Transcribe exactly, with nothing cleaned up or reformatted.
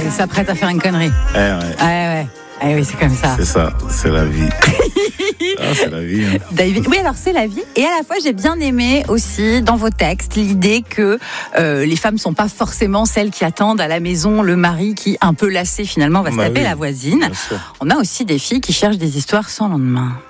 elle s'apprête à faire une connerie. Eh ouais. Ah ouais. Ah oui, c'est comme ça. C'est ça, c'est la vie. Ah, c'est la vie. Hein. David, oui, alors c'est la vie. Et à la fois, j'ai bien aimé aussi dans vos textes l'idée que euh, les femmes sont pas forcément celles qui attendent à la maison le mari qui, un peu lassé finalement, va se bah taper oui, la voisine. On a aussi des filles qui cherchent des histoires sans lendemain.